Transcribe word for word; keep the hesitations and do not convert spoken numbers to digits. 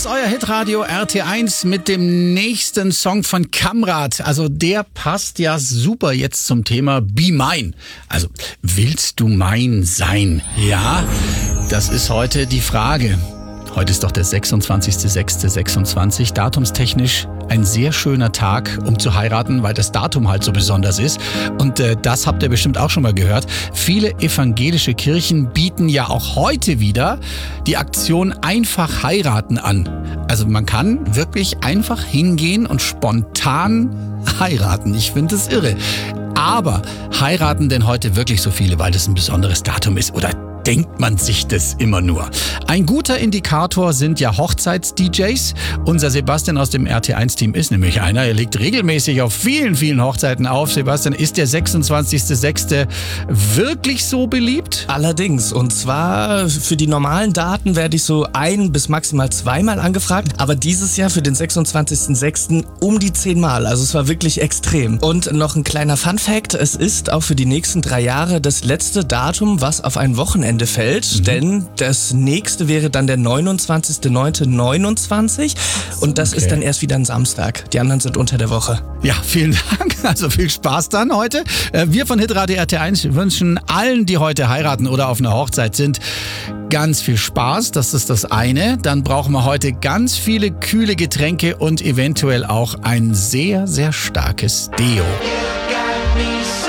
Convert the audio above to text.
ist euer Hitradio R T eins mit dem nächsten Song von Kamrat. Also der passt ja super jetzt zum Thema Be Mine. Also willst du mein sein? Ja, das ist heute die Frage. Heute ist doch der sechsundzwanzigster sechster sechsundzwanzig, datumstechnisch ein sehr schöner Tag, um zu heiraten, weil das Datum halt so besonders ist. Und äh, das habt ihr bestimmt auch schon mal gehört. Viele evangelische Kirchen bieten ja auch heute wieder die Aktion Einfach heiraten an. Also man kann wirklich einfach hingehen und spontan heiraten. Ich finde das irre. Aber heiraten denn heute wirklich so viele, weil das ein besonderes Datum ist? Oder denkt man sich das immer nur? Ein guter Indikator sind ja Hochzeits-D Js. Unser Sebastian aus dem R T eins Team ist nämlich einer. Er legt regelmäßig auf vielen, vielen Hochzeiten auf. Sebastian, ist der sechsundzwanzigster sechster wirklich so beliebt? Allerdings. Und zwar für die normalen Daten werde ich so ein- bis maximal zweimal angefragt. Aber dieses Jahr für den sechsundzwanzigster sechster um die zehnmal. Also es war wirklich extrem. Und noch ein kleiner Fun-Fact. Es ist auch für die nächsten drei Jahre das letzte Datum, was auf ein Wochenende fällt, mhm. denn das nächste wäre dann der neunundzwanzigster neunter neunundzwanzig und das okay. ist dann erst wieder ein Samstag. Die anderen sind unter der Woche. Ja, vielen Dank. Also viel Spaß dann heute. Wir von Hitradio R T eins wünschen allen, die heute heiraten oder auf einer Hochzeit sind, ganz viel Spaß. Das ist das eine. Dann brauchen wir heute ganz viele kühle Getränke und eventuell auch ein sehr, sehr starkes Deo.